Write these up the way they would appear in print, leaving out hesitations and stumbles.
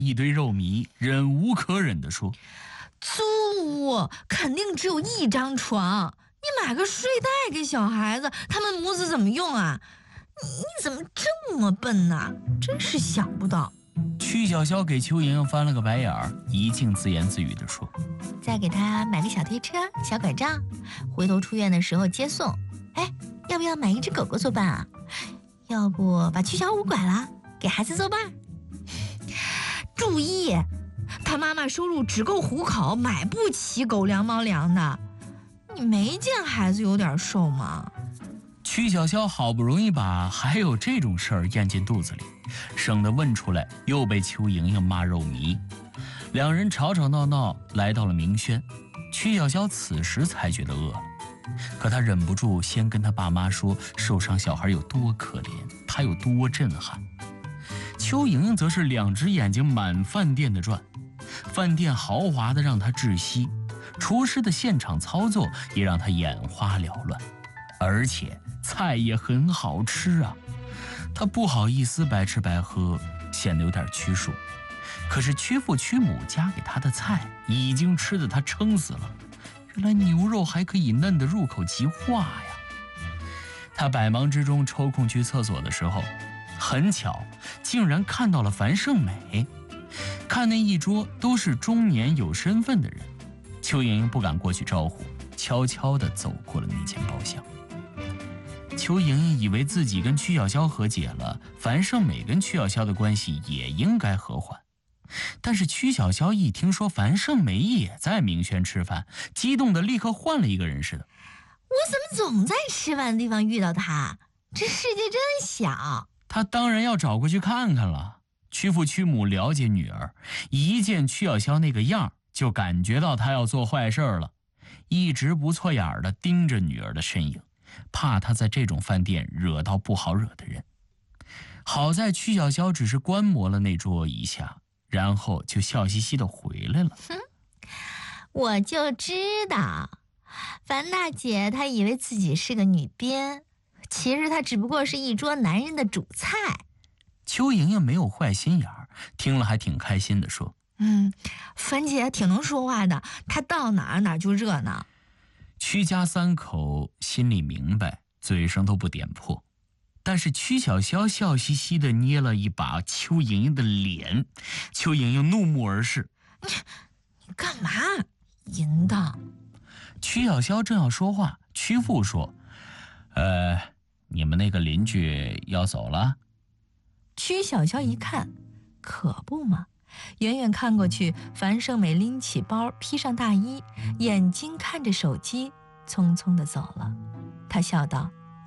一堆肉糜，忍无可忍地说：“ 租屋肯定只有一张床，你买个睡袋给小孩子，他们母子怎么用啊？你怎么这么笨呢？真是想不到。” 曲小潇给邱莹莹翻了个白眼儿，一径自言自语地说：“ 再给他买个小推车、小拐杖，回头出院的时候接送。哎，要不要买一只狗狗作伴啊？要不把曲小五拐了，给孩子作伴？注意，他妈妈收入只够糊口，买不起狗粮猫粮的。你没见孩子有点瘦吗？” 曲小潇好不容易把还有这种事儿咽进肚子里，省得问出来又被邱莹莹骂肉糜。两人吵吵闹闹来到了明轩，曲小潇此时才觉得饿了，可他忍不住先跟他爸妈说受伤小孩有多可怜，他有多震撼。邱莹莹则是两只眼睛满饭店的转，饭店豪华的让他窒息，厨师的现场操作也让他眼花缭乱，而且菜也很好吃啊。他不好意思白吃白喝，显得有点屈辱。可是曲父曲母夹给他的菜已经吃得他撑死了，原来牛肉还可以嫩得入口即化呀。他百忙之中抽空去厕所的时候，很巧竟然看到了樊胜美。看那一桌都是中年有身份的人，邱莹莹不敢过去招呼，悄悄地走过了那间包厢。邱莹莹以为自己跟曲小潇和解了，樊胜美跟曲小潇的关系也应该和缓。但是曲小潇一听说樊胜美也在明轩吃饭，激动的立刻换了一个人似的。 我怎么总在吃饭的地方遇到他？这世界真小。 他当然要找过去看看了。曲父曲母了解女儿，一见曲小潇那个样就感觉到他要做坏事了，一直不错眼的盯着女儿的身影，怕他在这种饭店惹到不好惹的人。好在曲小潇只是观摩了那桌一下，然后就笑嘻嘻的回来了。 我就知道，樊大姐她以为自己是个女编，其实她只不过是一桌男人的主菜。 邱莹莹没有坏心眼儿，听了还挺开心的说：“ 樊姐挺能说话的，她到哪儿就热闹。” 曲家三口心里明白，嘴上都不点破。但是曲小潇笑嘻嘻地捏了一把邱莹莹的脸，邱莹莹怒目而视：“ 你干嘛？淫荡！” 曲小潇正要说话，曲父说：“你们那个邻居要走了？” 曲小潇一看，可不嘛，远远看过去，樊胜美拎起包，披上大衣，眼睛看着手机，匆匆地走了。她笑道：“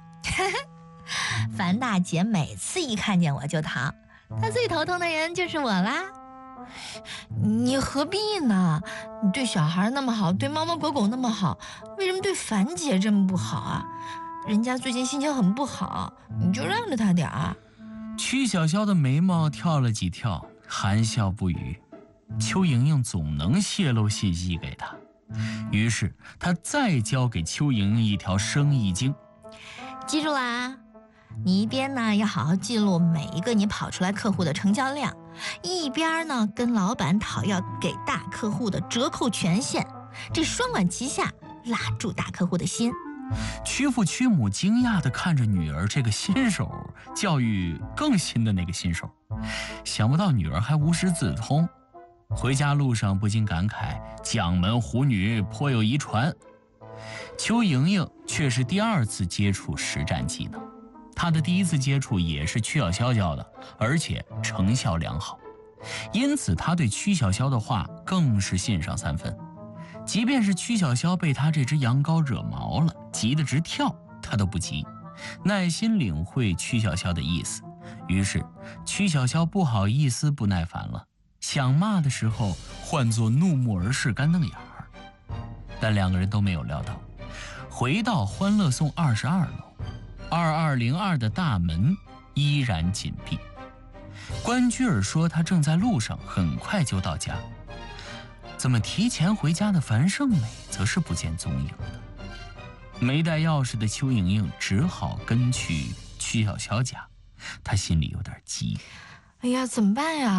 樊大姐每次一看见我就逃，她最头疼的人就是我啦。”你何必呢？你对小孩那么好，对猫猫狗狗那么好，为什么对樊姐这么不好啊？人家最近心情很不好，你就让着她点儿。 曲小潇的眉毛跳了几跳，含笑不语。邱莹莹总能泄露信息给她，于是她再交给邱莹莹一条生意经： 记住啦，你一边呢要好好记录每一个你跑出来客户的成交量，一边呢跟老板讨要给大客户的折扣权限，这双管齐下，拉住大客户的心。 曲父曲母惊讶地看着女儿这个新手教育更新的那个新手，想不到女儿还无师自通。回家路上不禁感慨，将门虎女颇有遗传。邱莹莹却是第二次接触实战技能，她的第一次接触也是曲小潇教的，而且成效良好，因此她对曲小潇的话更是信上3分。即便是曲小潇被他这只羊羔惹毛了，急得直跳，他都不急，耐心领会曲小潇的意思。于是曲小潇不好意思不耐烦了，想骂的时候换作怒目而视干瞪眼儿。但两个人都没有料到，回到欢乐颂22楼，2202的大门依然紧闭。关雎尔说他正在路上，很快就到家。怎么提前回家的樊胜美则是不见踪影了。没带钥匙的邱莹莹只好跟去曲小潇家，她心里有点急。 哎呀，怎么办呀？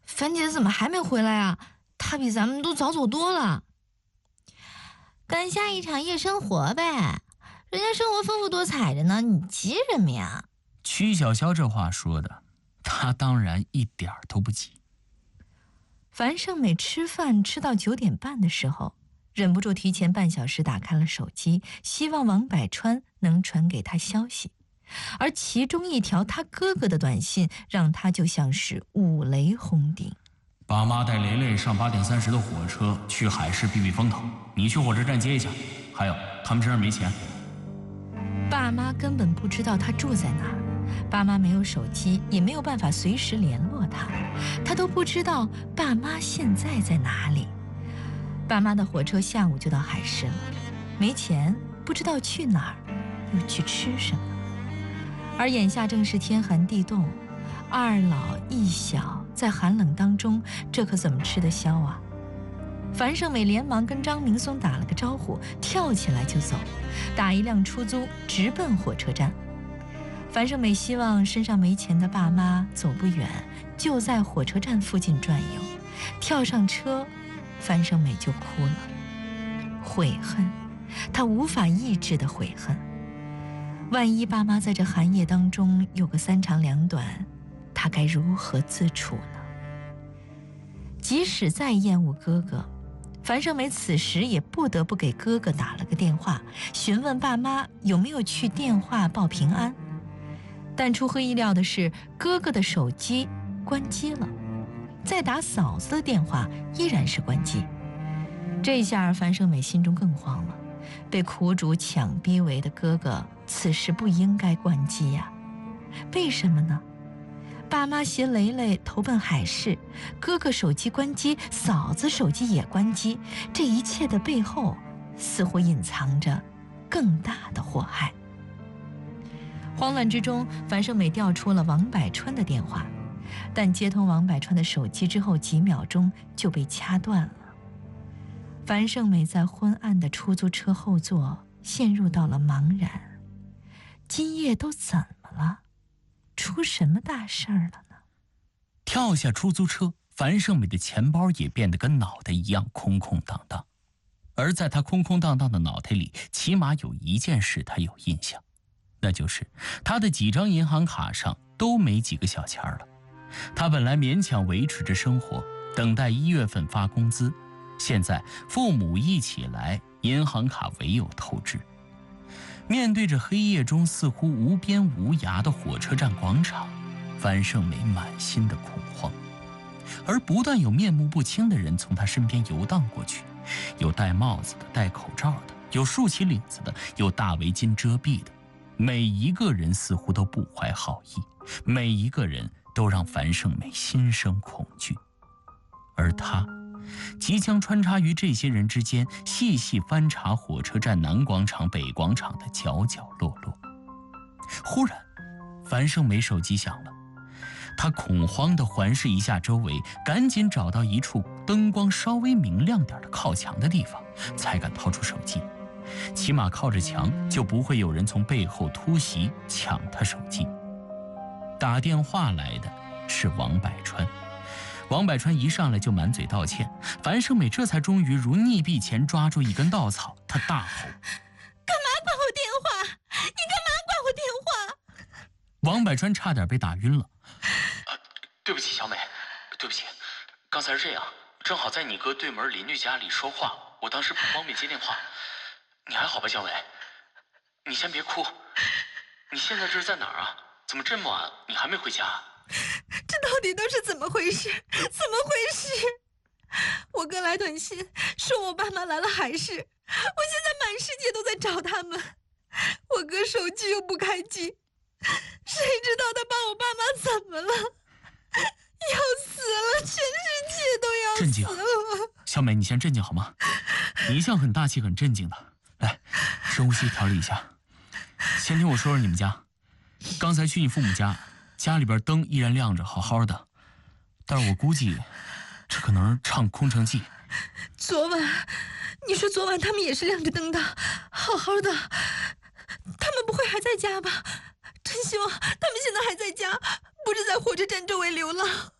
樊姐怎么还没回来啊？她比咱们都早走多了。赶下一场夜生活呗，人家生活丰富多彩着呢，你急什么呀？ 曲小潇这话说的，他当然一点儿都不急。 樊胜美吃饭吃到9点半的时候，忍不住提前半小时打开了手机，希望王百川能传给他消息。而其中一条他哥哥的短信，让他就像是五雷轰顶。 爸妈带雷雷上8点30的火车去海市避避风头，你去火车站接一下。还有，他们身上没钱。 爸妈根本不知道他住在哪儿，爸妈没有手机，也没有办法随时联络他，他都不知道爸妈现在在哪里。爸妈的火车下午就到海市了，没钱，不知道去哪儿，又去吃什么。而眼下正是天寒地冻，二老一小在寒冷当中，这可怎么吃得消啊？樊胜美连忙跟张明松打了个招呼，跳起来就走，打一辆出租直奔火车站。樊胜美希望身上没钱的爸妈走不远，就在火车站附近转悠。跳上车，樊胜美就哭了，悔恨，她无法抑制的悔恨。万一爸妈在这寒夜当中有个3长2短，她该如何自处呢？即使再厌恶哥哥，樊胜美此时也不得不给哥哥打了个电话，询问爸妈有没有去电话报平安。但出乎意料的是，哥哥的手机关机了，再打嫂子的电话依然是关机。这下樊胜美心中更慌了，被苦主强逼为的哥哥此时不应该关机呀。为什么呢？爸妈携雷雷投奔海市，哥哥手机关机，嫂子手机也关机，这一切的背后似乎隐藏着更大的祸害。慌乱之中，樊胜美调出了王百川的电话，但接通王百川的手机之后几秒钟就被掐断了。樊胜美在昏暗的出租车后座陷入到了茫然，今夜都怎么了？出什么大事儿了呢？ 跳下出租车，樊胜美的钱包也变得跟脑袋一样空空荡荡。而在她空空荡荡的脑袋里，起码有一件事她有印象，那就是她的几张银行卡上都没几个小钱了。她本来勉强维持着生活，等待1月份发工资，现在父母一起来，银行卡唯有透支。面对着黑夜中似乎无边无涯的火车站广场，樊胜美满心的恐慌。而不断有面目不清的人从她身边游荡过去，有戴帽子的，戴口罩的，有竖起领子的，有大围巾遮蔽的。每一个人似乎都不怀好意，每一个人都让樊胜美心生恐惧。而她即将穿插于这些人之间，细细翻查火车站南广场、北广场的角角落落。忽然，樊胜美手机响了，她恐慌地环视一下周围，赶紧找到一处灯光稍微明亮点的靠墙的地方，才敢掏出手机。起码靠着墙，就不会有人从背后突袭抢她手机。打电话来的是王百川。王百川一上来就满嘴道歉，樊胜美这才终于如溺毙前抓住一根稻草，她大吼：“ 干嘛挂我电话？你干嘛挂我电话？” 王百川差点被打晕了。对不起，小美，对不起，刚才是这样，正好在你哥对门邻居家里说话，我当时不方便接电话。你还好吧，小美？你先别哭。你现在这是在哪儿啊？怎么这么晚你还没回家？ 这到底都是怎么回事？怎么回事？我哥来短信说我爸妈来了海市，我现在满世界都在找他们，我哥手机又不开机，谁知道他把我爸妈怎么了？要死了，全世界都要死了！ 镇静，小美，你先镇静好吗？你一向很大气、很镇静的。来，深呼吸，调理一下。先听我说说你们家。刚才去你父母家，家里边灯依然亮着，好好的。但是我估计，这可能是唱空城计。 昨晚，你说昨晚他们也是亮着灯的，好好的，他们不会还在家吧？真希望他们现在还在家，不是在火车站周围流浪。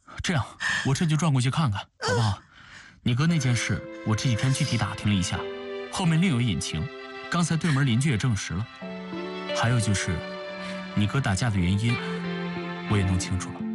这样，我这就转过去看看，好不好？你哥那件事，我这几天具体打听了一下，后面另有隐情。刚才对门邻居也证实了。还有就是，你哥打架的原因，我也弄清楚了。